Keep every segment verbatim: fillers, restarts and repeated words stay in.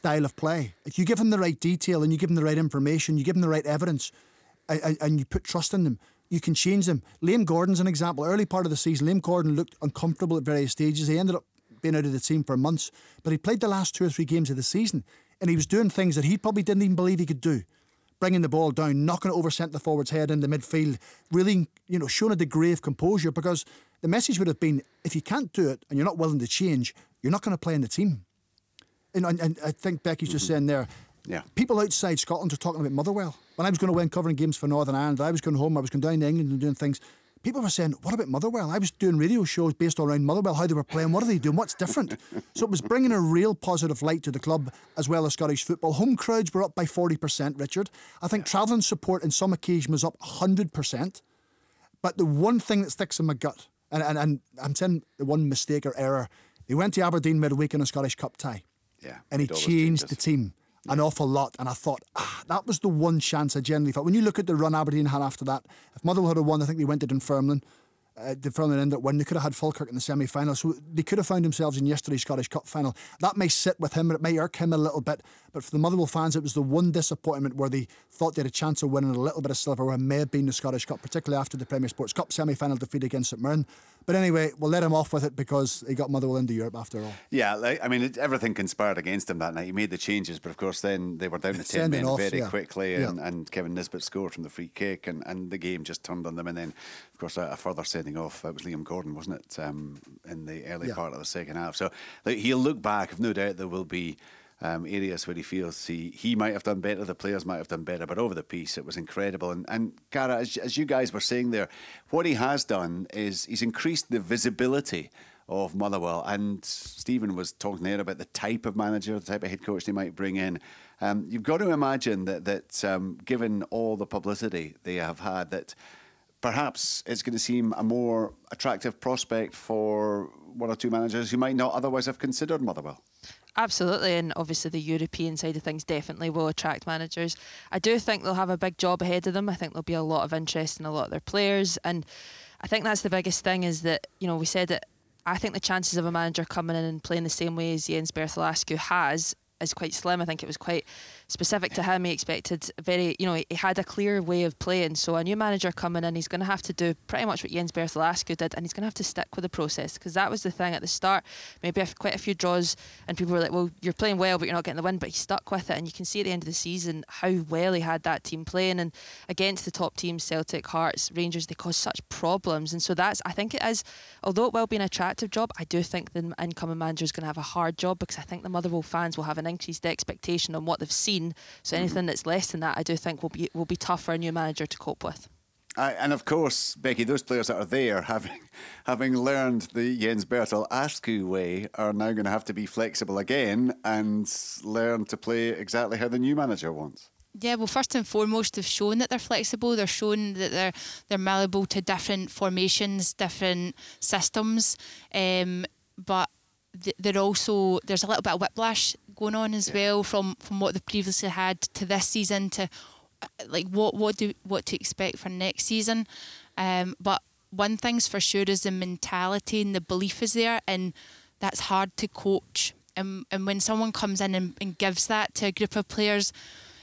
style of play. If you give them the right detail and you give them the right information, you give them the right evidence, and, and you put trust in them, you can change them. Liam Gordon's an example. Early part of the season, Liam Gordon looked uncomfortable at various stages. He ended up being out of the team for months, but he played the last two or three games of the season, and he was doing things that he probably didn't even believe he could do. Bringing the ball down, knocking it over centre forward's head into midfield, really, you know, showing a degree of composure, because the message would have been, if you can't do it and you're not willing to change, you're not going to play in the team. And, and, and I think Becky's just saying there, yeah. people outside Scotland are talking about Motherwell. When I was going away and covering games for Northern Ireland, I was going home, I was going down to England and doing things. People were saying, what about Motherwell? I was doing radio shows based around Motherwell, how they were playing, what are they doing, what's different? So it was bringing a real positive light to the club as well as Scottish football. Home crowds were up by forty percent, Richard. I think yeah. travelling support in some occasions was up one hundred percent. But the one thing that sticks in my gut, and, and, and I'm saying the one mistake or error, he went to Aberdeen midweek in a Scottish Cup tie. Yeah, and he changed the team an awful lot, and I thought, ah, that was the one chance I generally thought. When you look at the run Aberdeen had after that, if Motherwell had won, I think they went to Dunfermline. Uh, Dunfermline ended up winning. They could have had Falkirk in the semi-final, so they could have found themselves in yesterday's Scottish Cup final. That may sit with him, it may irk him a little bit, but for the Motherwell fans, it was the one disappointment where they thought they had a chance of winning a little bit of silverware, may have been the Scottish Cup, particularly after the Premier Sports Cup semi-final defeat against St Mirren. But anyway, we'll let him off with it because he got Motherwell into Europe after all. Yeah, like, I mean, it, everything conspired against him that night. He made the changes, but of course then they were down to ten men off, very yeah. quickly, and, yeah. and Kevin Nisbet scored from the free kick, and, and the game just turned on them. And then, of course, a, a further sending off. It was Liam Gordon, wasn't it, um, in the early yeah. part of the second half. So like, he'll look back. I've no doubt there will be Um, areas where he feels he, he might have done better, the players might have done better, but over the piece it was incredible. And, and Cara, as, as you guys were saying there, what he has done is he's increased the visibility of Motherwell. And Stephen was talking there about the type of manager, the type of head coach they might bring in. Um, you've got to imagine that, that um, given all the publicity they have had, that perhaps it's going to seem a more attractive prospect for one or two managers who might not otherwise have considered Motherwell. Absolutely, and obviously the European side of things definitely will attract managers. I do think they'll have a big job ahead of them. I think there'll be a lot of interest in a lot of their players, and I think that's the biggest thing is that, you know, we said that I think the chances of a manager coming in and playing the same way as Jens Bertholascu has is quite slim. I think it was quite specific to him. He expected very, you know, he had a clear way of playing. So a new manager coming in, he's going to have to do pretty much what Jens Bertholascu did, and he's going to have to stick with the process, because that was the thing at the start. Maybe quite a few draws, and people were like, well, you're playing well, but you're not getting the win. But he stuck with it, and you can see at the end of the season how well he had that team playing. And against the top teams, Celtic, Hearts, Rangers, they caused such problems. And so that's, I think it is, although it will be an attractive job, I do think the incoming manager is going to have a hard job, because I think the Motherwell fans will have an increased expectation on what they've seen. So anything that's less than that, I do think will be will be tough for a new manager to cope with. Uh, and of course, Becky, those players that are there, having having learned the Jens Bertholascu way, are now going to have to be flexible again and learn to play exactly how the new manager wants. Yeah, well, first and foremost, they've shown that they're flexible. They're shown that they're they're malleable to different formations, different systems. Um, but they're also, there's a little bit of whiplash going on as yeah. well from, from what they previously had to this season to like what what do what to expect for next season. Um, but one thing's for sure is the mentality and the belief is there, and that's hard to coach. And and when someone comes in and, and gives that to a group of players,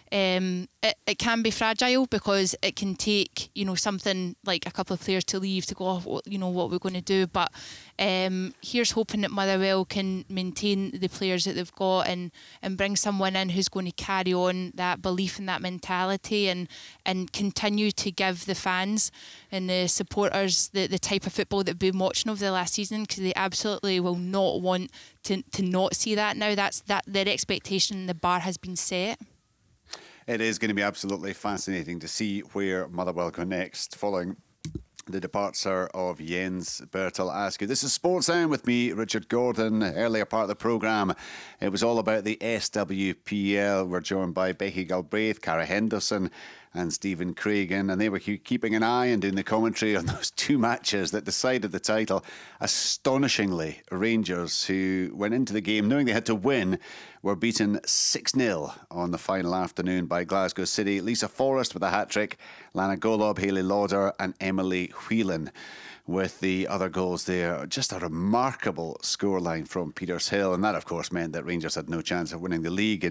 Um, it, it can be fragile, because it can take, you know, something like a couple of players to leave to go, oh, what, you know, what we're going to do. But um, here's hoping that Motherwell can maintain the players that they've got and, and bring someone in who's going to carry on that belief and that mentality, and and continue to give the fans and the supporters the, the type of football that we've been watching over the last season, because they absolutely will not want to, to not see that now. That's that their expectation, the bar has been set. It is going to be absolutely fascinating to see where Motherwell go next following the departure of Jens Bertholascu. This is Sports Sound with me, Richard Gordon. Earlier part of the programme, it was all about the S W P L. We're joined by Becky Galbraith, Cara Henderson and Stephen Craigan, and they were keeping an eye and doing the commentary on those two matches that decided the title. Astonishingly, Rangers, who went into the game knowing they had to win, were beaten six nil on the final afternoon by Glasgow City. Lisa Forrest with a hat-trick, Lana Golob, Hayley Lauder and Emily Whelan with the other goals there. Just a remarkable scoreline from Petershill, and that of course meant that Rangers had no chance of winning the league.